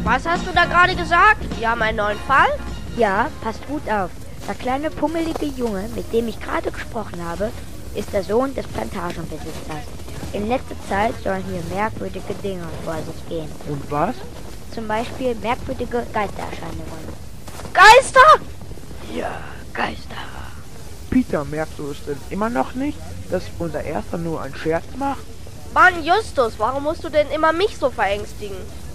Was hast du da gerade gesagt? Wir haben einen neuen Fall? Ja, passt gut auf. Der kleine pummelige Junge, mit dem ich gerade gesprochen habe, ist der Sohn des Plantagenbesitzers. In letzter Zeit sollen hier merkwürdige Dinge vor sich gehen. Und was? Zum Beispiel merkwürdige Geistererscheinungen. Geister? Ja, Geister. Peter, merkst du es denn immer noch nicht, dass unser Erster nur einen Scherz macht? Mann, Justus, warum musst du denn immer mich so verängstigen?